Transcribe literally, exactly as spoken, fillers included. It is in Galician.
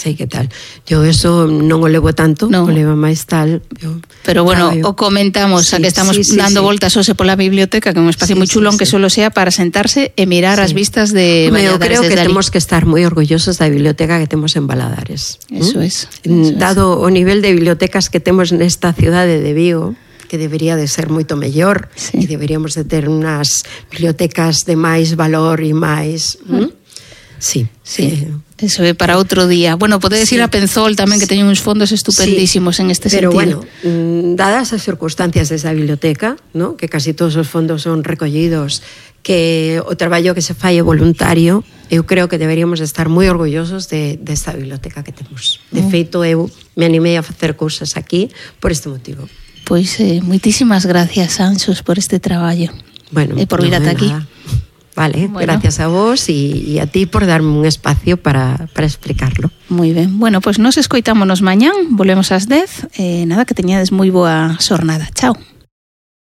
sei que tal. Eu eso non o levo tanto, non o levo máis tal. Eu, pero bueno, claro, eu, o comentamos, sí, a que estamos sí, sí, dando sí. voltas hoxe pola biblioteca, que é un espacio sí, moi chulo, sí, que sí. solo sea para sentarse e mirar sí. as vistas de Home, Valladares. Eu creo que ali. temos que estar moi orgullosos da biblioteca que temos en Valladares. Eso ¿Mm? es. Eso Dado es. o nivel de bibliotecas que temos nesta cidade de Vigo, que debería de ser moito mellor, sí. e deberíamos de ter unhas bibliotecas de máis valor e máis... ¿Mm? Sí, sí. Eh, Eso é para outro día. Bueno, podedes sí. ir a Penzol tamén, que teñen uns fondos estupendísimos sí. en este Pero sentido. Pero bueno, dadas as circunstancias desa biblioteca, ¿no? Que casi todos os fondos son recollidos, que o traballo que se fai é voluntario, eu creo que deberíamos estar moi orgullosos de, desta biblioteca que temos. De mm. feito, eu me animei a facer cousas aquí por este motivo. Pois eh, moitísimas gracias, Anxos, por este traballo. Bueno, e por vir ata aquí. Vale, bueno. Gracias a vos y, y a ti por darme un espacio para, para explicarlo. Moi ben. Bueno, pois pues nos escoitámonos mañán, volvemos ás dez. Eh, nada, que teñades moi boa xornada. Chao.